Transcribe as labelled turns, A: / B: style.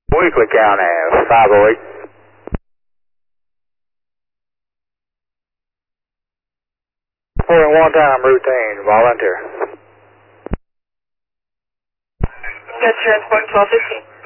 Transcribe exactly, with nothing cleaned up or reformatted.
A: Weekly County, five oh eight. Reporting one-time routine, volunteer.
B: Good, Insurance, point twelve fifteen.